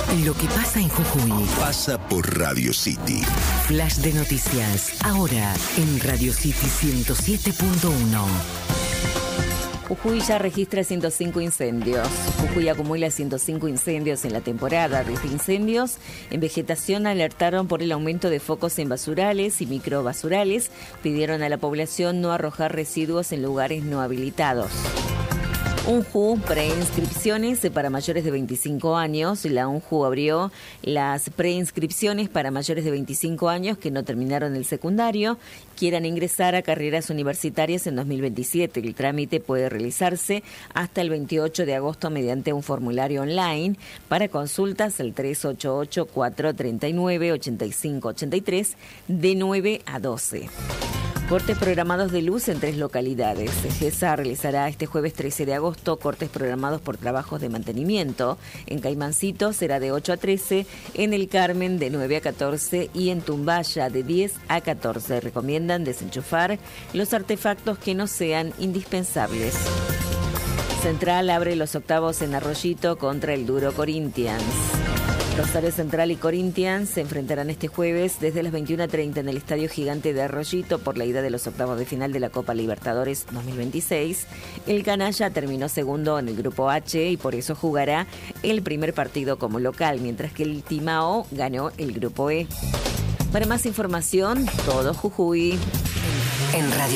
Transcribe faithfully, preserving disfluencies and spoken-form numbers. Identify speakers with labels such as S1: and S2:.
S1: Lo que pasa en Jujuy
S2: pasa por Radio City.
S1: Flash de noticias, ahora en Radio City ciento siete punto uno.
S3: Jujuy ya registra ciento cinco incendios. Jujuy acumula ciento cinco incendios en la temporada. Desde incendios en vegetación alertaron por el aumento de focos en basurales y microbasurales. Pidieron a la población no arrojar residuos en lugares no habilitados. UNJU, preinscripciones para mayores de veinticinco años. La UNJU abrió las preinscripciones para mayores de veinticinco años que no terminaron el secundario, quieran ingresar a carreras universitarias en dos mil veintisiete. El trámite puede realizarse hasta el veintiocho de agosto mediante un formulario online. Para consultas, el tres ocho ocho, cuatro tres nueve, ocho cinco ocho tres de nueve a doce. Cortes programados de luz en tres localidades. GESA realizará este jueves trece de agosto cortes programados por trabajos de mantenimiento. En Caimancito será de ocho a trece, en El Carmen de nueve a catorce y en Tumbaya de diez a catorce. Recomiendan desenchufar los artefactos que no sean indispensables. Central abre los octavos en Arroyito contra el duro Corinthians. Rosario Central y Corinthians se enfrentarán este jueves desde las veintiuna treinta en el Estadio Gigante de Arroyito por la ida de los octavos de final de la Copa Libertadores dos mil veintiséis. El Canalla terminó segundo en el Grupo H y por eso jugará el primer partido como local, mientras que el Timao ganó el Grupo E. Para más información, todo Jujuy.
S1: En Radio